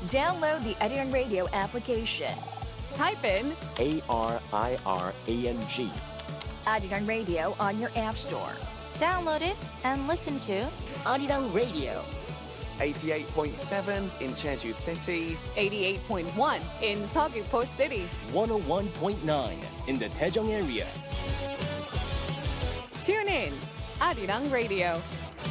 Download the Arirang Radio application. Type in ARIRANG. Arirang Radio on your app store. Download it and listen to Arirang Radio. 88.7 in Jeju City. 88.1 in Seogwipo City. 101.9 in the Daejeong area. Tune in, Arirang Radio.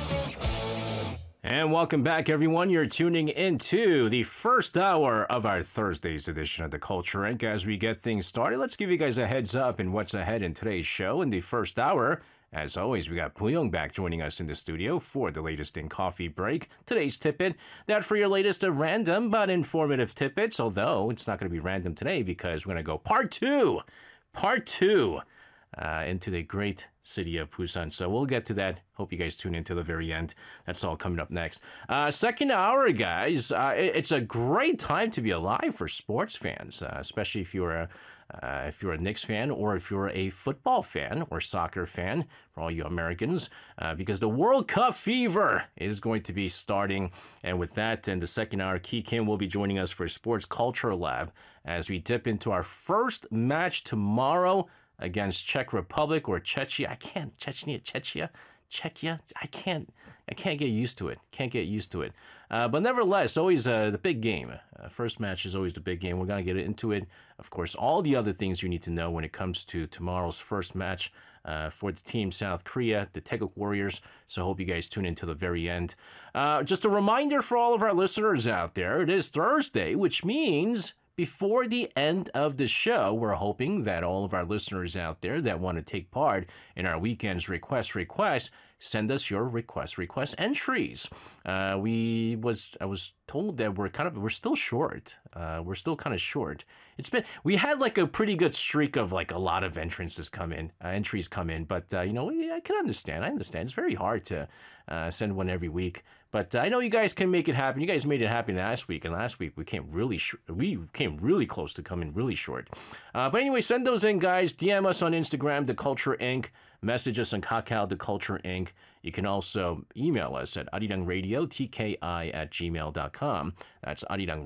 And welcome back, everyone. You're tuning into the first hour of our Thursday's edition of The Culture Inc. As we get things started, let's give you guys a heads up in what's ahead in today's show. In the first hour, as always, we got Puyong back joining us in the studio for the latest in Coffee Break. Today's tidbit, that for your latest of random but informative tidbits, although it's not going to be random today because we're going to go part two into the great city of Busan. So we'll get to that. Hope you guys tune in to the very end. That's all coming up next. Second hour, guys. It's a great time to be alive for sports fans, especially if you're a Knicks fan or if you're a football fan or soccer fan, for all you Americans, because the World Cup fever is going to be starting. And with that, in the second hour, Ki Kim will be joining us for Sports Culture Lab as we dip into our first match tomorrow against Czech Republic or Czechia. Czechia. I can't get used to it. But nevertheless, always the big game. First match is always the big game. We're going to get into it. Of course, all the other things you need to know when it comes to tomorrow's first match for the team South Korea, the Taeguk Warriors. So I hope you guys tune in to the very end. Just a reminder for all of our listeners out there, it is Thursday, which means before the end of the show, we're hoping that all of our listeners out there that want to take part in our weekend's request, send us your request entries. I was told that we're still short. We're still kind of short. We had like a pretty good streak of like a lot of entries come in, but I can understand. It's very hard to send one every week. But I know you guys can make it happen. You guys made it happen last week, and last week we came really close to coming really short. But anyway, send those in, guys. DM us on Instagram, The Culture Inc. Message us on Kakao, The Culture Inc. You can also email us at arirangradiotki@gmail.com. That's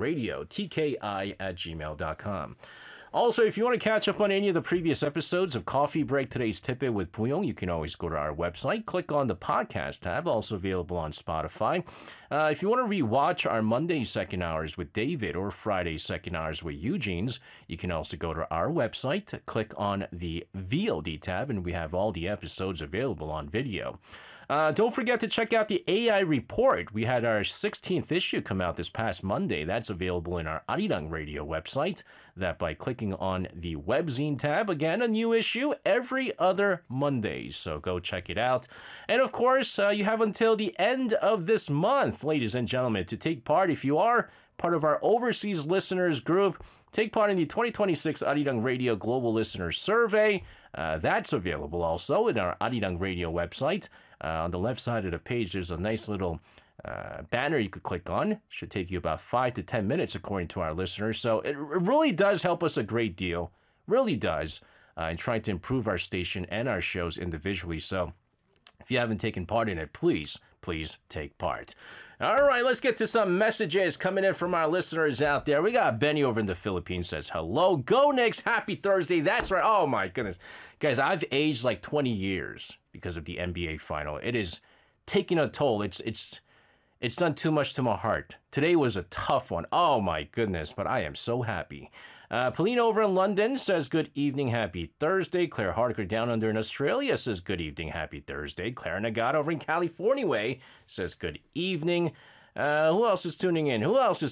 arirangradiotki@gmail.com. Also, if you want to catch up on any of the previous episodes of Coffee Break Today's Tidbit with Puyong, you can always go to our website, click on the podcast tab, also available on Spotify. If you want to rewatch our Monday second hours with David or Friday second hours with Eugene's, you can also go to our website, click on the VOD tab, and we have all the episodes available on video. Don't forget to check out the AI Report. We had our 16th issue come out this past Monday. That's available in our Arirang Radio website. That by clicking on the webzine tab. Again, a new issue every other Monday. So go check it out. And of course, you have until the end of this month, ladies and gentlemen, to take part. If you are part of our overseas listeners group, take part in the 2026 Arirang Radio Global Listener Survey. That's available also in our Arirang Radio website. On the left side of the page, there's a nice little banner you could click on. Should take you about 5 to 10 minutes, according to our listeners. So it really does help us a great deal. Really does. In trying to improve our station and our shows individually. So if you haven't taken part in it, please take part. All right, let's get to some messages coming in from our listeners out there. We got Benny over in the Philippines says, hello, go Knicks, happy Thursday. That's right. Oh my goodness. Guys, I've aged like 20 years because of the NBA final. It is taking a toll. It's done too much to my heart. Today was a tough one. Oh my goodness, but I am so happy. Pauline over in London says, good evening, happy Thursday. Claire Hardiker down under in Australia says, good evening, happy Thursday. Clara Nagata over in California says, good evening. Who else is tuning in?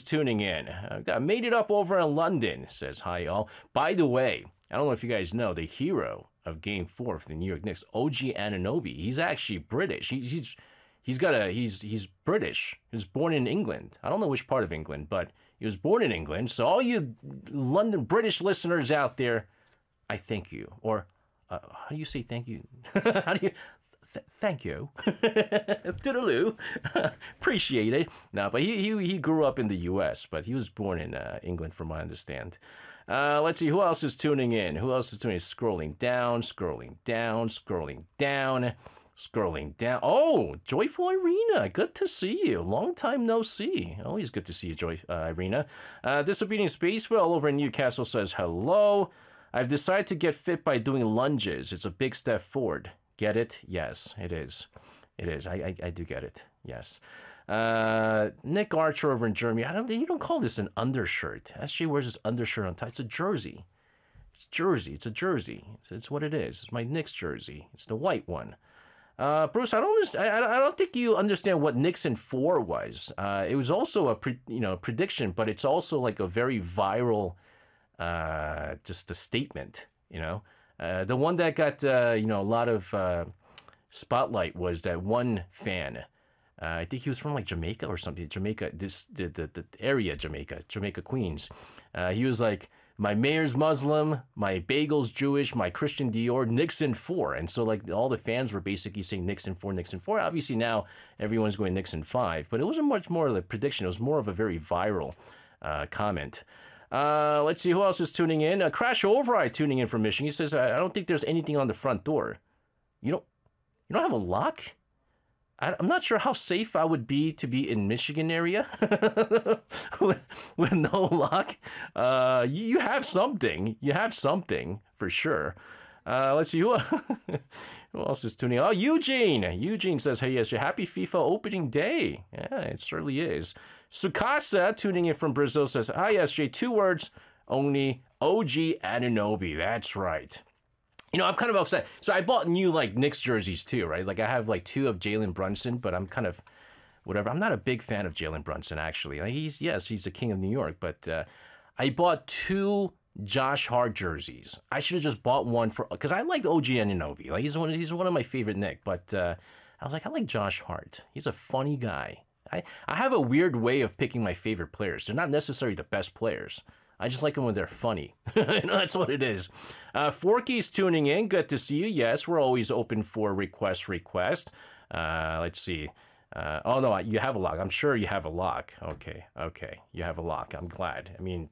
Got Made It Up over in London says, hi all. By the way, I don't know if you guys know, the hero of Game 4 for the New York Knicks, OG Anunoby, he's actually British. He's British. He was born in England. I don't know which part of England, but he was born in England. So all you London British listeners out there, I thank you. Or how do you say thank you? Thank you. Toodaloo. Appreciate it. No, but he grew up in the U.S., but he was born in England, from what I understand. Let's see, who else is tuning in? Scrolling down. Scrolling down. Oh, Joyful Irina. Good to see you. Long time no see. Always good to see you, Irina. Disobedient Spacewell over in Newcastle says hello. I've decided to get fit by doing lunges. It's a big step forward. Get it? Yes, it is. It is. I do get it. Yes. Nick Archer over in Germany. You don't call this an undershirt. SJ wears his undershirt on top. It's a jersey. It's jersey. It's a jersey. It's what it is. It's my Knicks jersey. It's the white one. Bruce, I don't think you understand what Nixon 4 was. It was also a prediction, but it's also like a very viral, just a statement. The one that got a lot of spotlight was that one fan. I think he was from like Jamaica or something. Jamaica, the area Jamaica, Queens. He was like, my mayor's Muslim, my bagel's Jewish, my Christian Dior, Nixon 4. And so like all the fans were basically saying Nixon 4, Nixon 4. Obviously now everyone's going Nixon 5, but it wasn't much more of a prediction. It was more of a very viral comment. Let's see who else is tuning in. Crash Override tuning in from Michigan. He says, I don't think there's anything on the front door. You don't have a lock? I'm not sure how safe I would be to be in Michigan area with no lock. You have something. You have something for sure. Let's see who else is tuning in. Oh, Eugene. Eugene says, hey, yes, your happy FIFA opening day. Yeah, it certainly is. Sukasa tuning in from Brazil says, hi, SJ, 2 words only. OG Anunoby. That's right. I'm kind of upset. So I bought new like Knicks jerseys too, right? Like I have like 2 of Jalen Brunson, but I'm kind of whatever. I'm not a big fan of Jalen Brunson actually. Like, he's the king of New York, but I bought 2 Josh Hart jerseys. I should have just bought one because I like OG Anunoby. Like he's one of my favorite Knicks, but I was like, I like Josh Hart. He's a funny guy. I have a weird way of picking my favorite players. They're not necessarily the best players. I just like them when they're funny. That's what it is. Forky's tuning in. Good to see you. Yes, we're always open for request. Let's see. Oh, no, you have a lock. I'm sure you have a lock. Okay. You have a lock. I'm glad. I mean,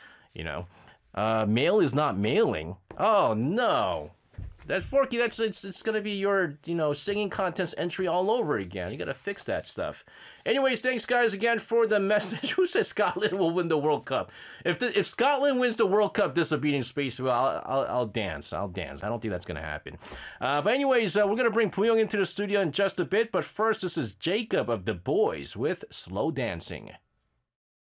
mail is not mailing. Oh, no. That's Forky. It's gonna be your singing contest entry all over again. You gotta fix that stuff. Anyways, thanks guys again for the message. Who says Scotland will win the World Cup? If Scotland wins the World Cup, Disobedient Space, well, I'll dance. I don't think that's gonna happen. But anyways, we're gonna bring Puyong into the studio in just a bit. But first, this is Jacob of The Boys with Slow Dancing.